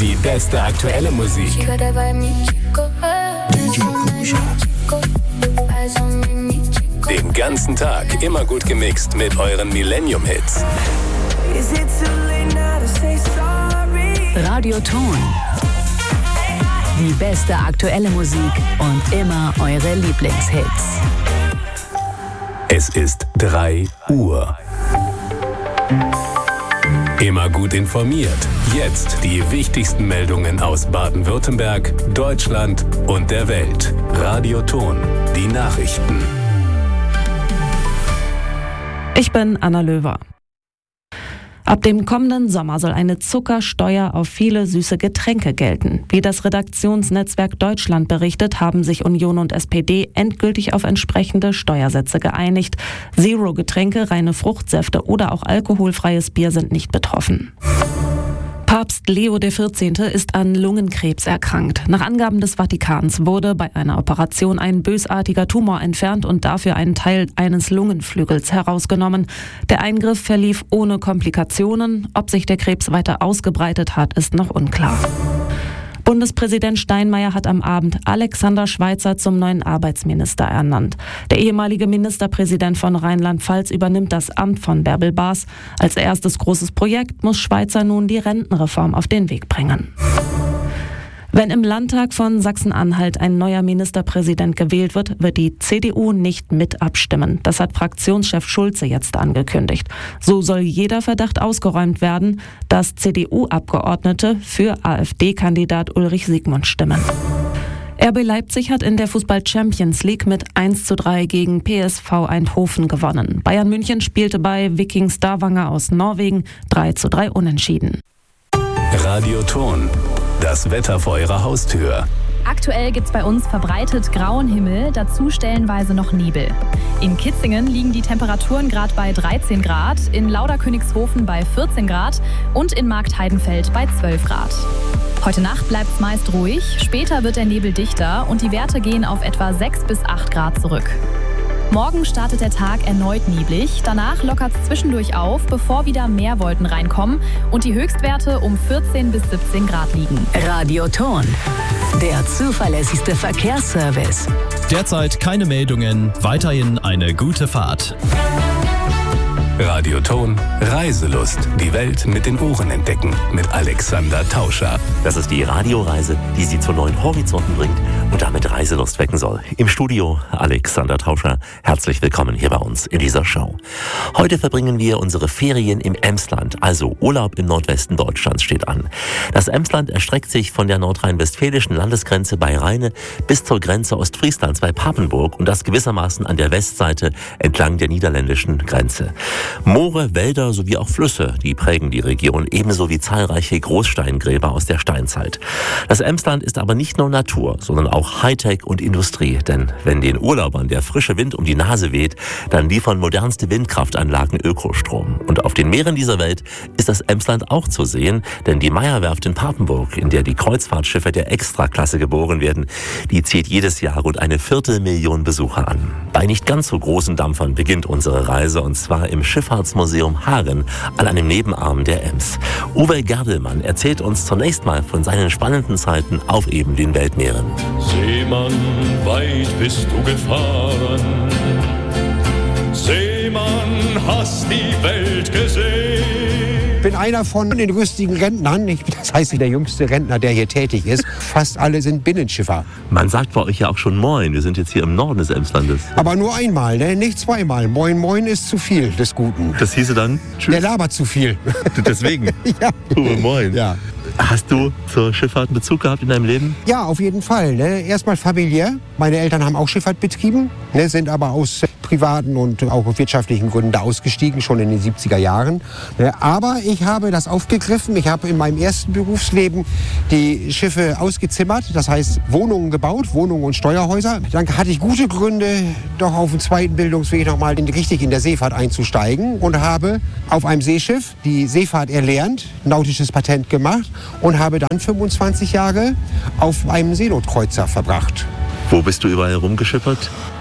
Die beste aktuelle Musik. Den ganzen Tag immer gut gemixt mit euren Millennium-Hits. Radio Ton. Die beste aktuelle Musik und immer eure Lieblingshits. Es ist 3 Uhr. Immer gut informiert. Jetzt die wichtigsten Meldungen aus Baden-Württemberg, Deutschland und der Welt. Radio Ton. Die Nachrichten. Ich bin Anna Löwer. Ab dem kommenden Sommer soll eine Zuckersteuer auf viele süße Getränke gelten. Wie das Redaktionsnetzwerk Deutschland berichtet, haben sich Union und SPD endgültig auf entsprechende Steuersätze geeinigt. Zero-Getränke, reine Fruchtsäfte oder auch alkoholfreies Bier sind nicht betroffen. Papst Leo XIV. Ist an Lungenkrebs erkrankt. Nach Angaben des Vatikans wurde bei einer Operation ein bösartiger Tumor entfernt und dafür ein Teil eines Lungenflügels herausgenommen. Der Eingriff verlief ohne Komplikationen. Ob sich der Krebs weiter ausgebreitet hat, ist noch unklar. Bundespräsident Steinmeier hat am Abend Alexander Schweitzer zum neuen Arbeitsminister ernannt. Der ehemalige Ministerpräsident von Rheinland-Pfalz übernimmt das Amt von Bärbel Baas. Als erstes großes Projekt muss Schweitzer nun die Rentenreform auf den Weg bringen. Wenn im Landtag von Sachsen-Anhalt ein neuer Ministerpräsident gewählt wird, wird die CDU nicht mit abstimmen. Das hat Fraktionschef Schulze jetzt angekündigt. So soll jeder Verdacht ausgeräumt werden, dass CDU-Abgeordnete für AfD-Kandidat Ulrich Siegmund stimmen. RB Leipzig hat in der Fußball-Champions League mit 1:3 gegen PSV Eindhoven gewonnen. Bayern München spielte bei Viking Stavanger aus Norwegen 3:3 unentschieden. Radio Ton. Das Wetter vor eurer Haustür. Aktuell gibt's bei uns verbreitet grauen Himmel, dazu stellenweise noch Nebel. In Kitzingen liegen die Temperaturen gerade bei 13 Grad, in Lauderkönigshofen bei 14 Grad und in Marktheidenfeld bei 12 Grad. Heute Nacht bleibt's meist ruhig, später wird der Nebel dichter und die Werte gehen auf etwa 6 bis 8 Grad zurück. Morgen startet der Tag erneut neblig, danach lockert's zwischendurch auf, bevor wieder mehr Wolken reinkommen und die Höchstwerte um 14 bis 17 Grad liegen. Radio Ton, der zuverlässigste Verkehrsservice. Derzeit keine Meldungen, weiterhin eine gute Fahrt. Radio Ton. Reiselust. Die Welt mit den Ohren entdecken. Mit Alexander Tauscher. Das ist die Radioreise, die Sie zu neuen Horizonten bringt und damit Reiselust wecken soll. Im Studio Alexander Tauscher. Herzlich willkommen hier bei uns in dieser Show. Heute verbringen wir unsere Ferien im Emsland, also Urlaub im Nordwesten Deutschlands steht an. Das Emsland erstreckt sich von der nordrhein-westfälischen Landesgrenze bei Rheine bis zur Grenze Ostfrieslands bei Papenburg und das gewissermaßen an der Westseite entlang der niederländischen Grenze. Moore, Wälder sowie auch Flüsse, die prägen die Region, ebenso wie zahlreiche Großsteingräber aus der Steinzeit. Das Emsland ist aber nicht nur Natur, sondern auch Hightech und Industrie. Denn wenn den Urlaubern der frische Wind um die Nase weht, dann liefern modernste Windkraftanlagen Ökostrom. Und auf den Meeren dieser Welt ist das Emsland auch zu sehen, denn die Meierwerft in Papenburg, in der die Kreuzfahrtschiffe der Extraklasse geboren werden, die zieht jedes Jahr rund 250.000 Besucher an. Bei nicht ganz so großen Dampfern beginnt unsere Reise und zwar im Schifffahrtsmuseum Hagen an einem Nebenarm der Ems. Uwe Gerdelmann erzählt uns zunächst mal von seinen spannenden Zeiten auf eben den Weltmeeren. Seemann, weit bist du gefahren. Seemann, hast die Welt gesehen. Ich bin einer von den rüstigen Rentnern. Das heißt, der jüngste Rentner, der hier tätig ist. Fast alle sind Binnenschiffer. Man sagt bei euch ja auch schon Moin. Wir sind jetzt hier im Norden des Emslandes. Aber nur einmal, ne? Nicht zweimal. Moin, moin ist zu viel des Guten. Das hieße dann? Tschüss. Der labert zu viel. Deswegen? Ja. Moin. Ja. Hast du zur Schifffahrt einen Bezug gehabt in deinem Leben? Ja, auf jeden Fall. Ne? Erstmal familiär. Meine Eltern haben auch Schifffahrt betrieben, ne? Sind aber aus privaten und auch wirtschaftlichen Gründen da ausgestiegen, schon in den 70er Jahren. Ne? Aber ich habe das aufgegriffen. Ich habe in meinem ersten Berufsleben die Schiffe ausgezimmert, das heißt Wohnungen gebaut, Wohnungen und Steuerhäuser. Dann hatte ich gute Gründe, doch auf dem zweiten Bildungsweg noch mal richtig in der Seefahrt einzusteigen und habe auf einem Seeschiff die Seefahrt erlernt, nautisches Patent gemacht und habe dann 25 Jahre auf einem Seenotkreuzer verbracht. Wo bist du überall rumgeschippert?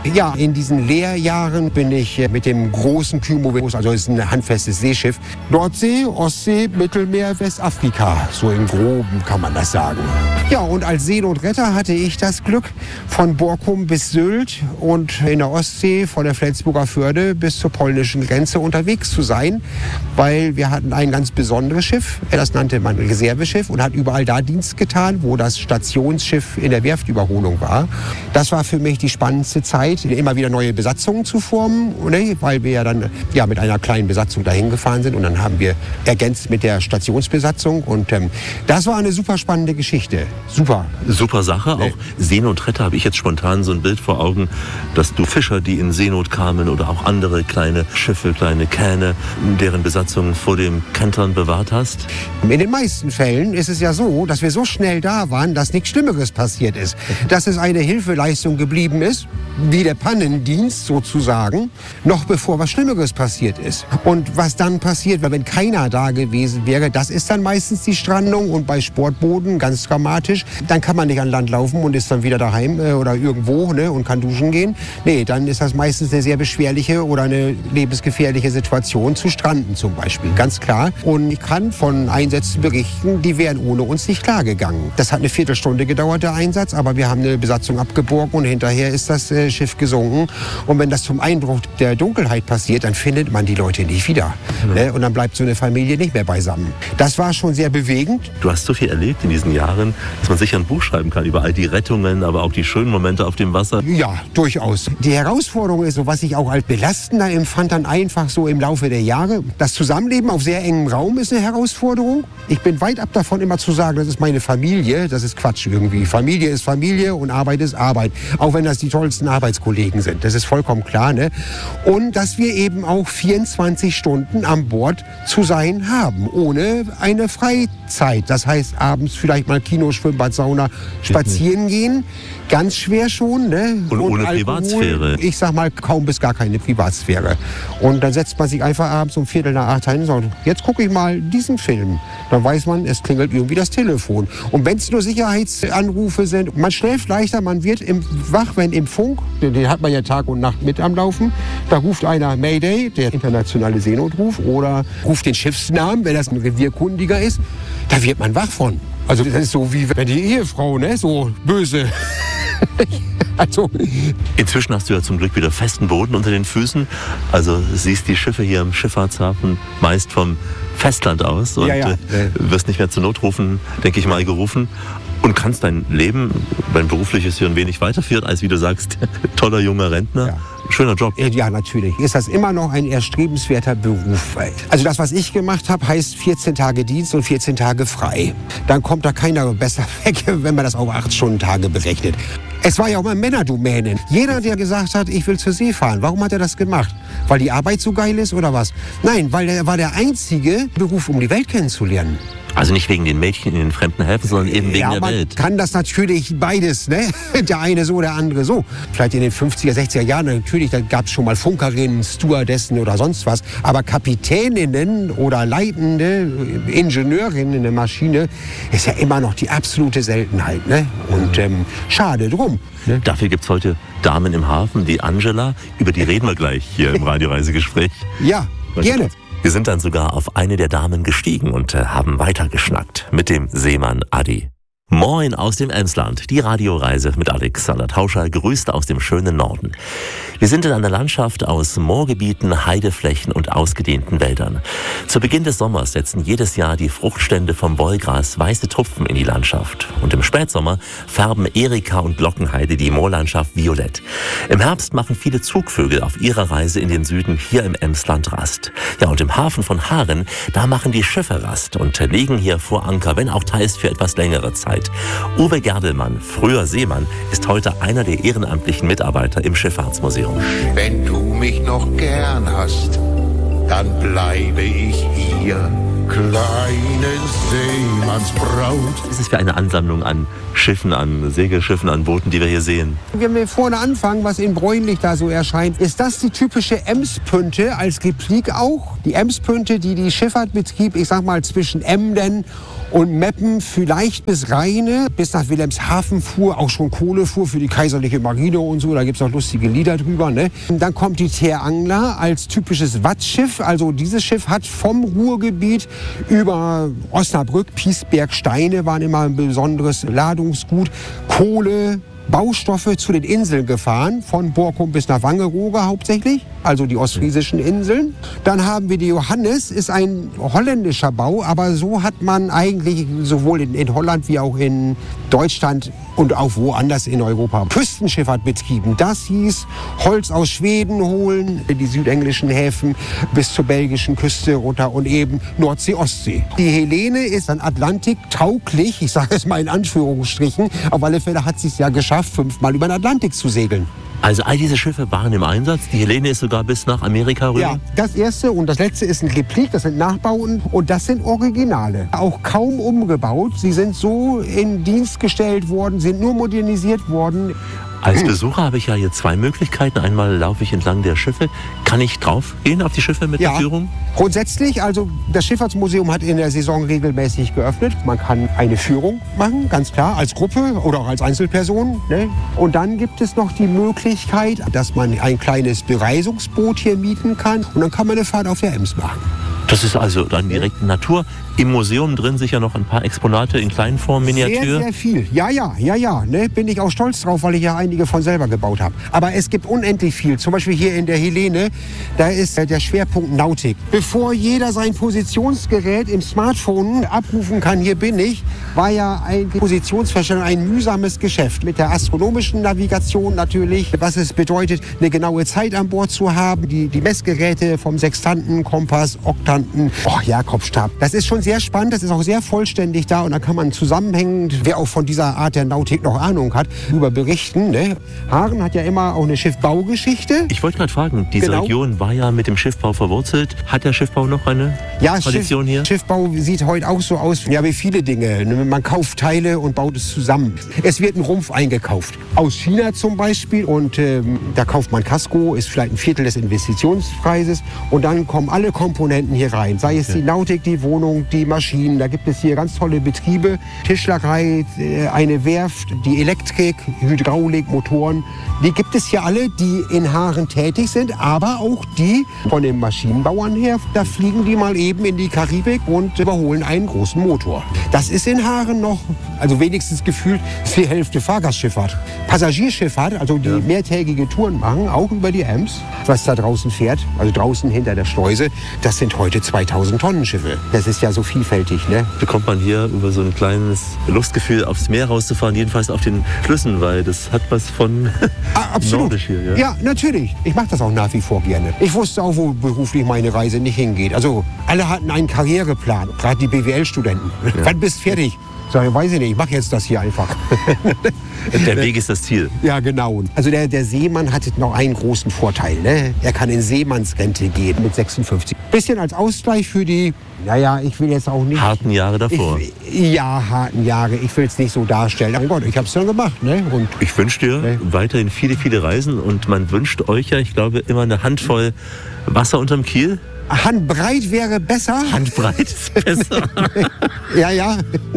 Ja, in diesen Lehrjahren bin ich mit dem großen Kymo, also ist ein handfestes Seeschiff, Nordsee, Ostsee, Mittelmeer, Westafrika, so im Groben kann man das sagen. Ja, und als Seenotretter hatte ich das Glück, von Borkum bis Sylt und in der Ostsee von der Flensburger Förde bis zur polnischen Grenze unterwegs zu sein, weil wir hatten ein ganz besonderes Schiff, das nannte man Reserveschiff und hat überall da Dienst getan, wo das Stationsschiff in der Werftüberholung war. Das war für mich die spannendste Zeit, immer wieder neue Besatzungen zu formen, weil wir ja dann mit einer kleinen Besatzung dahin gefahren sind und dann haben wir ergänzt mit der Stationsbesatzung und das war eine super spannende Geschichte. Super. Super Sache. Auch Seenotretter habe ich jetzt spontan so ein Bild vor Augen, dass du Fischer, die in Seenot kamen oder auch andere kleine Schiffe, kleine Kähne, deren Besatzungen vor dem Kentern bewahrt hast? In den meisten Fällen ist es ja so, dass wir so schnell da waren, dass nichts Schlimmeres passiert ist. Dass es eine Hilfeleistung geblieben ist, wie der Pannendienst sozusagen, noch bevor was Schlimmeres passiert ist. Und was dann passiert, weil wenn keiner da gewesen wäre, das ist dann meistens die Strandung und bei Sportbooten ganz dramatisch, dann kann man nicht an Land laufen und ist dann wieder daheim oder irgendwo und kann duschen gehen. Nee, dann ist das meistens eine sehr beschwerliche oder eine lebensgefährliche Situation, zu stranden zum Beispiel, ganz klar. Und ich kann von Einsätzen berichten, die wären ohne uns nicht klar gegangen. Das hat eine Viertelstunde gedauert, der Einsatz, aber wir haben eine Besatzung abgeborgen und hinterher ist das Schiff gesunken. Und wenn das zum Einbruch der Dunkelheit passiert, dann findet man die Leute nicht wieder. Und dann bleibt so eine Familie nicht mehr beisammen. Das war schon sehr bewegend. Du hast so viel erlebt in diesen Jahren, dass man sicher ein Buch schreiben kann über all die Rettungen, aber auch die schönen Momente auf dem Wasser. Ja, durchaus. Die Herausforderung ist so, was ich auch als belastender empfand, dann einfach so im Laufe der Jahre. Das Zusammenleben auf sehr engem Raum ist eine Herausforderung. Ich bin weit ab davon, immer zu sagen, das ist meine Familie. Das ist Quatsch irgendwie. Familie ist Familie und Arbeit ist Arbeit. Auch wenn das die tollsten Arbeitskollegen sind. Das ist vollkommen klar. Und dass wir eben auch 24 Stunden an Bord zu sein haben, ohne eine Freizeit. Das heißt, abends vielleicht mal Kino, Schwimmbad, Sauna, spazieren gehen. Ganz schwer schon. Und ohne Alkohol, Privatsphäre. Ich sag mal, kaum bis gar keine Privatsphäre. Und dann setzt man sich einfach abends um 7:45 hin und sagt, jetzt gucke ich mal diesen Film. Dann weiß man, es klingelt irgendwie das Telefon. Und wenn es nur Sicherheitsanrufe sind, man schläft leichter, man wird wach, wenn im Funk, den hat man ja Tag und Nacht mit am Laufen, da ruft einer Mayday, der internationale Seenotruf, oder ruft den Schiffsnamen, wenn das ein Revierkundiger ist, da wird man wach von. Also das ist so wie wenn die Ehefrau, so böse. Also. Inzwischen hast du ja zum Glück wieder festen Boden unter den Füßen. Also siehst die Schiffe hier im Schifffahrtshafen meist vom Festland aus und wirst nicht mehr zu Notrufen, denke ich mal, gerufen. Und kannst dein Leben, dein berufliches hier ein wenig weiterführen, als wie du sagst, toller junger Rentner. Ja. Schöner Job. Ja, natürlich. Ist das immer noch ein erstrebenswerter Beruf. Also das, was ich gemacht habe, heißt 14 Tage Dienst und 14 Tage frei. Dann kommt da keiner besser weg, wenn man das auf 8-Stunden-Tage berechnet. Es war ja auch mal Männerdomäne. Jeder, der gesagt hat, ich will zur See fahren, warum hat er das gemacht? Weil die Arbeit so geil ist oder was? Nein, weil er war der einzige Beruf, um die Welt kennenzulernen. Also nicht wegen den Mädchen in den fremden Häfen, sondern eben wegen der Welt. Kann das natürlich beides, Der eine so, der andere so. Vielleicht in den 50er, 60er Jahren, natürlich, da gab es schon mal Funkerinnen, Stewardessen oder sonst was. Aber Kapitäninnen oder leitende Ingenieurinnen in der Maschine ist ja immer noch die absolute Seltenheit, Und schade drum. Dafür gibt es heute Damen im Hafen, die Angela, über die reden wir gleich hier im Radioreisegespräch. Ja, gerne. Wir sind dann sogar auf eine der Damen gestiegen und haben weitergeschnackt mit dem Seemann Adi. Moin aus dem Emsland, die Radioreise mit Alexander Tauscher, grüßt aus dem schönen Norden. Wir sind in einer Landschaft aus Moorgebieten, Heideflächen und ausgedehnten Wäldern. Zu Beginn des Sommers setzen jedes Jahr die Fruchtstände vom Wollgras weiße Tupfen in die Landschaft. Und im Spätsommer färben Erika und Glockenheide die Moorlandschaft violett. Im Herbst machen viele Zugvögel auf ihrer Reise in den Süden hier im Emsland Rast. Ja, und im Hafen von Haren, da machen die Schiffe Rast und legen hier vor Anker, wenn auch teils für etwas längere Zeit. Uwe Gerdelmann, früher Seemann, ist heute einer der ehrenamtlichen Mitarbeiter im Schifffahrtsmuseum. Wenn du mich noch gern hast, dann bleibe ich hier. Kleine Seemannsbraut. Was ist es für eine Ansammlung an Schiffen, an Segelschiffen, an Booten, die wir hier sehen? Wenn wir vorne anfangen, was in Bräunlich da so erscheint, ist das die typische Emspünte als Replik auch. Die Emspünte, die die Schifffahrt betrieb, ich sag mal zwischen Emden Und Meppen vielleicht bis Rheine, bis nach Wilhelmshaven fuhr, auch schon Kohle fuhr für die kaiserliche Marine und so. Da gibt es auch lustige Lieder drüber. Ne? Und dann kommt die Ter Angler als typisches Wattschiff. Also dieses Schiff hat vom Ruhrgebiet über Osnabrück, Piesberg, Steine waren immer ein besonderes Ladungsgut, Kohle, Baustoffe zu den Inseln gefahren, von Borkum bis nach Wangerooge hauptsächlich, also die ostfriesischen Inseln. Dann haben wir die Johannes, ist ein holländischer Bau, aber so hat man eigentlich sowohl in Holland wie auch in Deutschland und auch woanders in Europa Küstenschifffahrt betrieben. Das hieß Holz aus Schweden holen, die südenglischen Häfen bis zur belgischen Küste runter und eben Nordsee, Ostsee. Die Helene ist an Atlantik tauglich, ich sage es mal in Anführungsstrichen, auf alle Fälle hat sie es ja geschafft, 5-mal über den Atlantik zu segeln. Also all diese Schiffe waren im Einsatz. Die Helene ist sogar bis nach Amerika rüber. Ja, das erste und das letzte ist ein Replik, das sind Nachbauten und das sind Originale. Auch kaum umgebaut. Sie sind so in Dienst gestellt worden, sind nur modernisiert worden. Als Besucher habe ich ja hier 2 Möglichkeiten. Einmal laufe ich entlang der Schiffe. Kann ich drauf gehen auf die Schiffe mit der Führung? Grundsätzlich, also das Schifffahrtsmuseum hat in der Saison regelmäßig geöffnet. Man kann eine Führung machen, ganz klar, als Gruppe oder auch als Einzelperson. Ne? Und dann gibt es noch die Möglichkeit, dass man ein kleines Bereisungsboot hier mieten kann. Und dann kann man eine Fahrt auf der Ems machen. Das ist also dann direkt Natur. Im Museum drin sicher noch ein paar Exponate in Kleinform, Miniatur. Sehr, sehr viel. Ja. Ne? Bin ich auch stolz drauf, weil ich ja einige von selber gebaut habe. Aber es gibt unendlich viel. Zum Beispiel hier in der Helene, da ist der Schwerpunkt Nautik. Bevor jeder sein Positionsgerät im Smartphone abrufen kann, hier bin ich, war ja eine Positionsfeststellung ein mühsames Geschäft. Mit der astronomischen Navigation natürlich, was es bedeutet, eine genaue Zeit an Bord zu haben. Die Messgeräte vom Sextanten, Kompass, Oktanten, Jakobstab. Das ist schon sehr spannend, das ist auch sehr vollständig da und da kann man zusammenhängend, wer auch von dieser Art der Nautik noch Ahnung hat, darüber berichten. Ne? Haaren hat ja immer auch eine Schiffbaugeschichte. Ich wollte gerade fragen, diese Region war ja mit dem Schiffbau verwurzelt. Hat der Schiffbau noch eine Tradition hier? Schiffbau sieht heute auch so aus, ja, wie viele Dinge. Man kauft Teile und baut es zusammen. Es wird ein Rumpf eingekauft. Aus China zum Beispiel und da kauft man Casco, ist vielleicht ein Viertel des Investitionspreises und dann kommen alle Komponenten hier rein. Sei es die Nautik, die Wohnung, die Maschinen. Da gibt es hier ganz tolle Betriebe. Tischlerei, eine Werft, die Elektrik, Hydraulik, Motoren. Die gibt es hier alle, die in Haaren tätig sind, aber auch die von den Maschinenbauern her. Da fliegen die mal eben in die Karibik und überholen einen großen Motor. Das ist in Haaren noch, also wenigstens gefühlt, die Hälfte Fahrgastschifffahrt. Passagierschifffahrt, also die mehrtägige Touren machen, auch über die Ems, was da draußen fährt, also draußen hinter der Schleuse, das sind heute 2000 Tonnen Schiffe. Das ist ja so vielfältig, ne? Bekommt man hier über so ein kleines Lustgefühl aufs Meer rauszufahren, jedenfalls auf den Flüssen, weil das hat was von nordisch hier. Ja, natürlich. Ich mache das auch nach wie vor gerne. Ich wusste auch, wo beruflich meine Reise nicht hingeht. Also alle hatten einen Karriereplan, gerade die BWL-Studenten. Wann bist du fertig? Sag ich, weiß ich nicht, ich mache jetzt das hier einfach. Der Weg ist das Ziel. Ja, genau. Also der Seemann hat noch einen großen Vorteil. Ne? Er kann in Seemannsrente gehen mit 56. Bisschen als Ausgleich für die, ich will jetzt auch nicht... harten Jahre davor. Harten Jahre. Ich will es nicht so darstellen. Aber Gott, ich habe es dann gemacht. Ne? Und ich wünsche dir weiterhin viele, viele Reisen. Und man wünscht euch ja, ich glaube, immer eine Handvoll Wasser unterm Kiel. Handbreit wäre besser. Handbreit ist besser. Ja.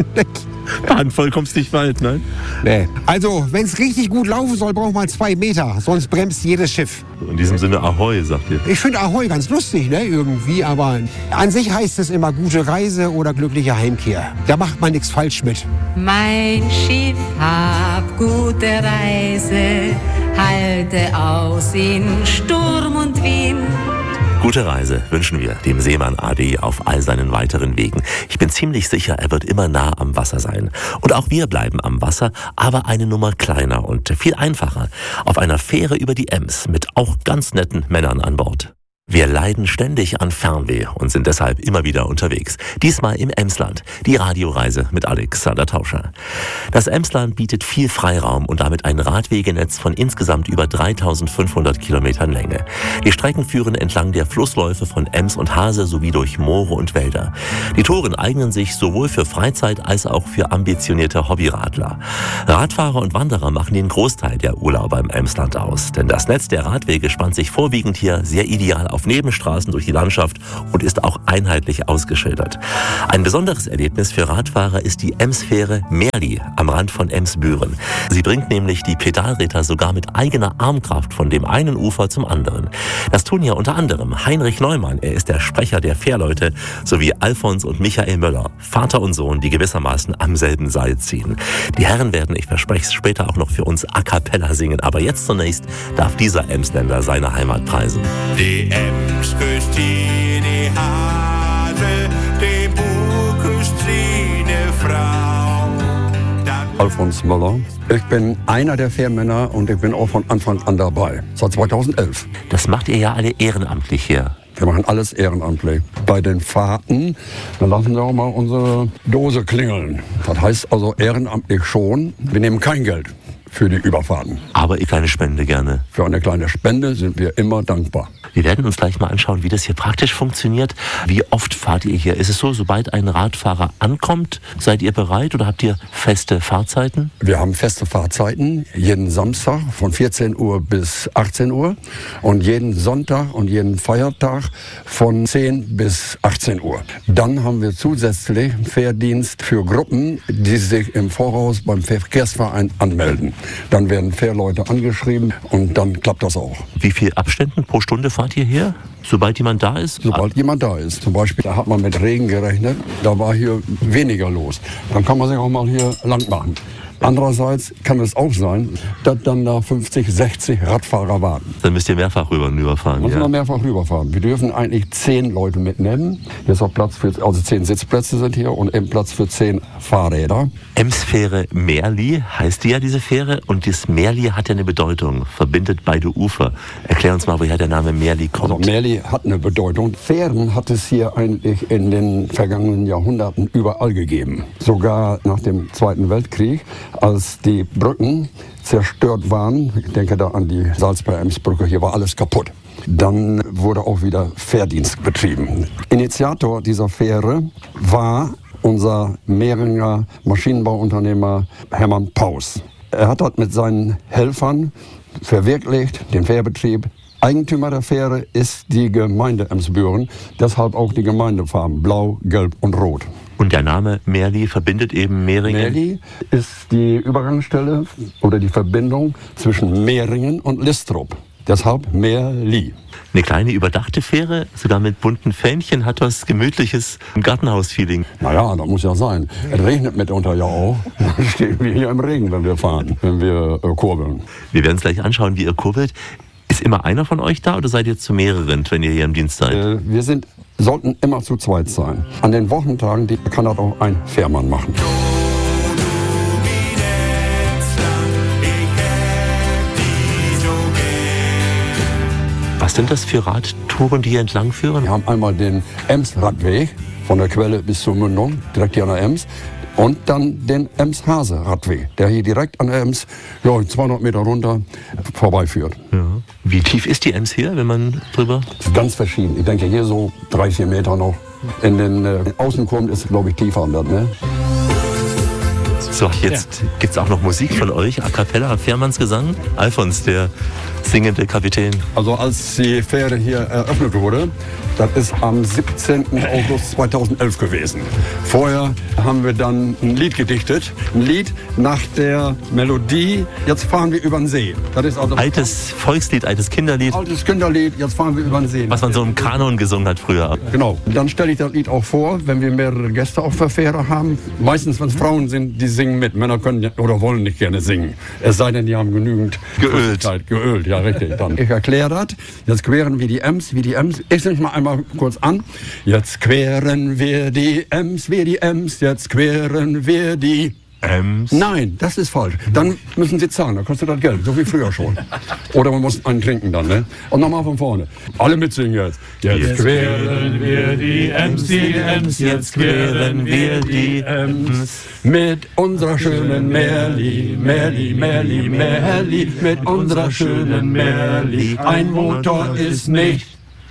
Handvoll kommst nicht weit, nein? Nee. Also, wenn es richtig gut laufen soll, braucht man 2 Meter. Sonst bremst jedes Schiff. In diesem Sinne Ahoi, sagt ihr. Ich finde Ahoi ganz lustig, ne, irgendwie. Aber an sich heißt es immer gute Reise oder glückliche Heimkehr. Da macht man nichts falsch mit. Mein Schiff hab gute Reise, halte aus in Sturm und Wind. Gute Reise wünschen wir dem Seemann AD auf all seinen weiteren Wegen. Ich bin ziemlich sicher, er wird immer nah am Wasser sein. Und auch wir bleiben am Wasser, aber eine Nummer kleiner und viel einfacher. Auf einer Fähre über die Ems mit auch ganz netten Männern an Bord. Wir leiden ständig an Fernweh und sind deshalb immer wieder unterwegs. Diesmal im Emsland. Die Radioreise mit Alexander Tauscher. Das Emsland bietet viel Freiraum und damit ein Radwegenetz von insgesamt über 3500 Kilometern Länge. Die Strecken führen entlang der Flussläufe von Ems und Hase sowie durch Moore und Wälder. Die Touren eignen sich sowohl für Freizeit als auch für ambitionierte Hobbyradler. Radfahrer und Wanderer machen den Großteil der Urlauber im Emsland aus. Denn das Netz der Radwege spannt sich vorwiegend hier sehr ideal auf Nebenstraßen durch die Landschaft und ist auch einheitlich ausgeschildert. Ein besonderes Erlebnis für Radfahrer ist die Emsfähre Merli am Rand von Emsbüren. Sie bringt nämlich die Pedalräder sogar mit eigener Armkraft von dem einen Ufer zum anderen. Das tun ja unter anderem Heinrich Neumann, er ist der Sprecher der Fährleute, sowie Alfons und Michael Möller, Vater und Sohn, die gewissermaßen am selben Seil ziehen. Die Herren werden, ich verspreche es, später auch noch für uns a cappella singen, aber jetzt zunächst darf dieser Emsländer seine Heimat preisen. Die Ems küsst die Hase, die Buh küsst seine Frau. Alfons Möller. Ich bin einer der Fährmänner und ich bin auch von Anfang an dabei, seit 2011. Das macht ihr ja alle ehrenamtlich hier. Wir machen alles ehrenamtlich. Bei den Fahrten, dann lassen wir auch mal unsere Dose klingeln. Das heißt also ehrenamtlich schon, wir nehmen kein Geld für die Überfahrten. Aber eine kleine Spende gerne. Für eine kleine Spende sind wir immer dankbar. Wir werden uns gleich mal anschauen, wie das hier praktisch funktioniert. Wie oft fahrt ihr hier? Ist es so, sobald ein Radfahrer ankommt, seid ihr bereit oder habt ihr feste Fahrzeiten? Wir haben feste Fahrzeiten, jeden Samstag von 14 Uhr bis 18 Uhr und jeden Sonntag und jeden Feiertag von 10 bis 18 Uhr. Dann haben wir zusätzlich Fährdienst für Gruppen, die sich im Voraus beim Verkehrsverein anmelden. Dann werden Fährleute angeschrieben und dann klappt das auch. Wie viel Abständen pro Stunde fahrt ihr hier? Sobald jemand da ist? Sobald jemand da ist. Zum Beispiel, da hat man mit Regen gerechnet, da war hier weniger los. Dann kann man sich auch mal hier lang machen. Andererseits kann es auch sein, dass dann da 50, 60 Radfahrer warten. Dann müsst ihr mehrfach rüberfahren. Müssen wir mehrfach rüberfahren. Wir dürfen eigentlich 10 Leute mitnehmen. Hier ist auch Platz für, also 10 Sitzplätze sind hier und eben Platz für 10 Fahrräder. Emsfähre Merli heißt die ja, diese Fähre. Und das Merli hat ja eine Bedeutung, verbindet beide Ufer. Erklär uns mal, woher der Name Merli kommt. Also Merli hat eine Bedeutung. Fähren hat es hier eigentlich in den vergangenen Jahrhunderten überall gegeben. Sogar nach dem Zweiten Weltkrieg, als die Brücken zerstört waren, ich denke da an die Salzburg-Ems-Brücke, hier war alles kaputt. Dann wurde auch wieder Fährdienst betrieben. Initiator dieser Fähre war unser Mehringer Maschinenbauunternehmer Hermann Paus. Er hat das mit seinen Helfern verwirklicht, den Fährbetrieb. Eigentümer der Fähre ist die Gemeinde Emsbüren, deshalb auch die Gemeindefarben Blau, Gelb und Rot. Und der Name Merli verbindet eben Mehringen? Merli ist die Übergangsstelle oder die Verbindung zwischen Mehringen und Listrup. Deshalb Merli. Eine kleine überdachte Fähre, sogar mit bunten Fähnchen, hat was gemütliches Gartenhaus-Feeling. Naja, das muss ja sein. Es regnet mitunter ja auch. Dann stehen wir hier im Regen, wenn wir fahren, wenn wir kurbeln. Wir werden uns gleich anschauen, wie ihr kurbelt. Ist immer einer von euch da oder seid ihr zu mehreren, wenn ihr hier im Dienst seid? Wir sollten immer zu zweit sein. An den Wochentagen kann das auch ein Fährmann machen. Was sind das für Radtouren, die hier entlang führen? Wir haben einmal den Ems-Radweg von der Quelle bis zur Mündung, direkt hier an der Ems. Und dann den Ems-Hase-Radweg, der hier direkt an der Ems 200 Meter runter vorbeiführt. Ja. Wie tief ist die Ems hier, wenn man drüber? Das ist ganz verschieden. Ich denke hier so 3-4 Meter noch. In den Außenkurven ist es, glaube ich, tiefer. Ne? So, jetzt gibt's auch noch Musik von euch, a cappella, Fährmannsgesang. Alfons, der singende Kapitän. Also als die Fähre hier eröffnet wurde, das ist am 17. August 2011 gewesen. Vorher haben wir dann ein Lied gedichtet. Ein Lied nach der Melodie, jetzt fahren wir über den See. Das ist also altes Volkslied, altes Kinderlied. Altes Kinderlied, jetzt fahren wir über den See. Was man so im Kanon gesungen hat früher. Genau. Dann stelle ich das Lied auch vor, wenn wir mehrere Gäste auf der Fähre haben. Meistens, wenn es Frauen sind, die singen mit. Männer können oder wollen nicht gerne singen. Es sei denn, die haben genügend Geölt, ja richtig. Dann. Ich erkläre das. Jetzt queren wir die Ems, wie die Ems. Ich singe mal einmal kurz an. Jetzt queren wir die Ems, jetzt queren wir die Ems. Nein, das ist falsch. Dann müssen Sie zahlen, dann kostet das Geld, so wie früher schon. Oder man muss einen trinken dann, ne? Und nochmal von vorne. Alle mitsingen jetzt. Jetzt queren wir die Ems, jetzt queren wir die Ems. Mit unserer schönen Merli, Merli, Merli, Merli, mit unserer schönen Merli. Ein Motor ist nicht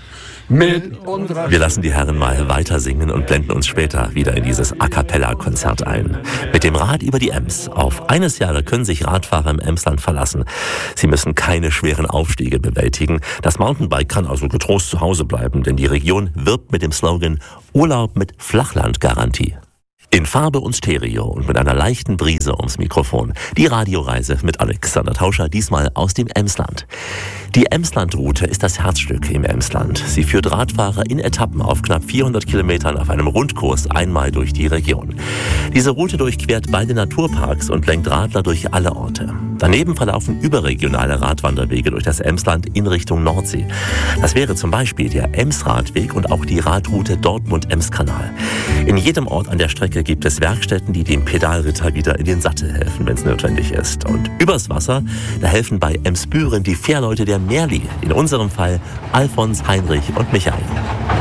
Wir lassen die Herren mal weiter singen und blenden uns später wieder in dieses A-Cappella-Konzert ein. Mit dem Rad über die Ems. Auf eines Jahre können sich Radfahrer im Emsland verlassen. Sie müssen keine schweren Aufstiege bewältigen. Das Mountainbike kann also getrost zu Hause bleiben, denn die Region wirbt mit dem Slogan Urlaub mit Flachlandgarantie. In Farbe und Stereo und mit einer leichten Brise ums Mikrofon. Die Radioreise mit Alexander Tauscher, diesmal aus dem Emsland. Die Emsland-Route ist das Herzstück im Emsland. Sie führt Radfahrer in Etappen auf knapp 400 Kilometern auf einem Rundkurs einmal durch die Region. Diese Route durchquert beide Naturparks und lenkt Radler durch alle Orte. Daneben verlaufen überregionale Radwanderwege durch das Emsland in Richtung Nordsee. Das wäre zum Beispiel der Emsradweg und auch die Radroute Dortmund-Emskanal. In jedem Ort an der Strecke gibt es Werkstätten, die dem Pedalritter wieder in den Sattel helfen, wenn es notwendig ist. Und übers Wasser, da helfen bei Emsbüren die Fährleute der Merli, in unserem Fall Alfons, Heinrich und Michael.